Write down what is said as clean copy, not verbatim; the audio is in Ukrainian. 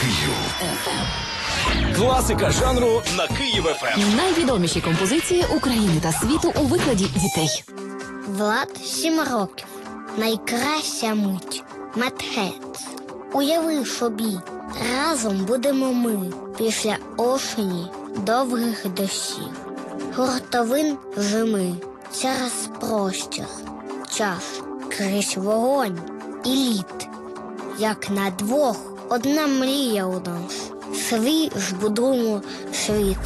Класика жанру на Київ ФМ. Найвідоміші композиції України та світу у викладі дітей. Влад 7 років. Найкраща мить. Медхец. Уяви собі, разом будемо ми після осені довгих дощів, гуртовин зими, через простір, час крізь вогонь і лід. Як на двох одна мрія у нас. Свій збудуємо світ